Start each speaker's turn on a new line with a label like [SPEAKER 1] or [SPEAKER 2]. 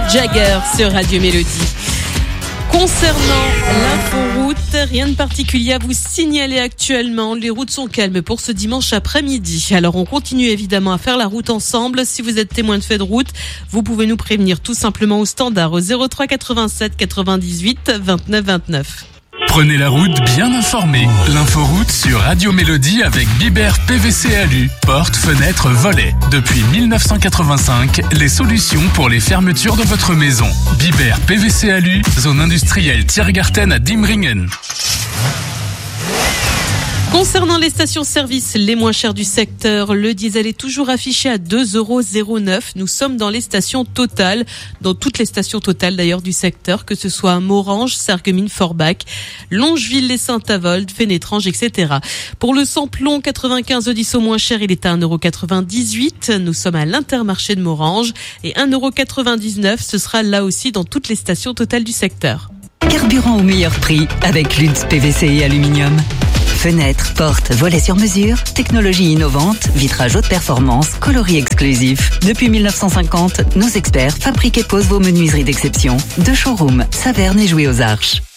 [SPEAKER 1] Jagger sur Radio Mélodie. Concernant l'inforoute, rien de particulier à vous signaler actuellement. Les routes sont calmes pour ce dimanche après-midi. Alors on continue évidemment à faire la route ensemble. Si vous êtes témoin de fait de route, vous pouvez nous prévenir tout simplement au standard au 03 87 98 29 29.
[SPEAKER 2] Prenez la route bien informée. L'inforoute sur Radio Mélodie avec Biber PVC Alu. Portes, fenêtres, volets. Depuis 1985, les solutions pour les fermetures de votre maison. Biber PVC Alu, zone industrielle Tiergarten à Diemringen.
[SPEAKER 1] Concernant les stations-service les moins chères du secteur, le diesel est toujours affiché à 2,09 €. Nous sommes dans les stations Total, dans toutes les stations Total d'ailleurs du secteur, que ce soit à Morange, Sarreguemines, Forbach, Longeville, les Saint-Avold, Fénétrange, etc. Pour le samplon 95 Odyssey moins cher, il est à 1,98 €. Nous sommes à l'Intermarché de Morange et 1,99 €. Ce sera là aussi dans toutes les stations Total du secteur.
[SPEAKER 3] Carburant au meilleur prix avec Lutz PVC et Aluminium. Fenêtres, portes, volets sur mesure, technologie innovante, vitrage haute performance, coloris exclusif. Depuis 1950, nos experts fabriquent et posent vos menuiseries d'exception. 2 showrooms, Saverne et Jouy aux Arches.